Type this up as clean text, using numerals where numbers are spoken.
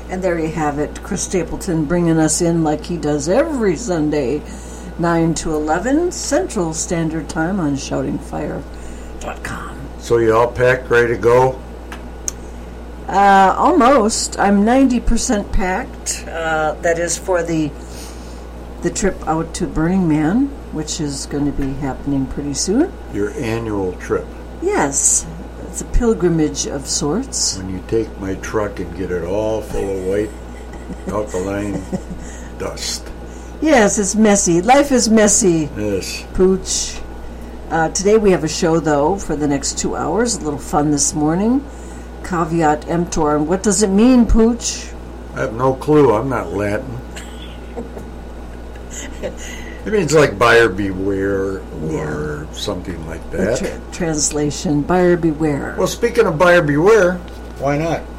And there you have it. Chris Stapleton bringing us in like he does every Sunday, 9 to 11 Central Standard Time on shoutingfire.com. So you all packed, ready to go? Almost. I'm 90% packed. That is for the trip out to Burning Man, which is going to be happening pretty soon. Your annual trip. Yes. It's a pilgrimage of sorts. When you take my truck and get it all full of white alkaline dust. Yes, it's messy. Life is messy. Yes. Pooch. Today we have a show, though, for the next 2 hours. A little fun this morning. Caveat emptor. And what does it mean, Pooch? I have no clue. I'm not Latin. It means like buyer beware or something like that. Translation, buyer beware. Well, speaking of buyer beware, why not?